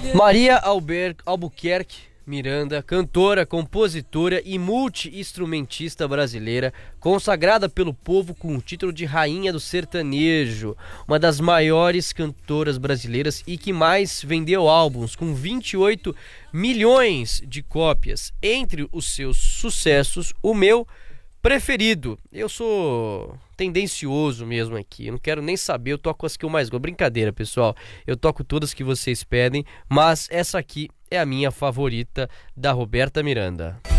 Maria Albuquerque Miranda, cantora, compositora e multi-instrumentista brasileira, consagrada pelo povo com o título de Rainha do Sertanejo, uma das maiores cantoras brasileiras e que mais vendeu álbuns, com 28 milhões de cópias. Entre os seus sucessos, o meu preferido. Eu sou tendencioso mesmo aqui, eu não quero nem saber, eu toco as que eu mais gosto. Brincadeira, pessoal, eu toco todas que vocês pedem, mas essa aqui é a minha favorita, da Roberta Miranda.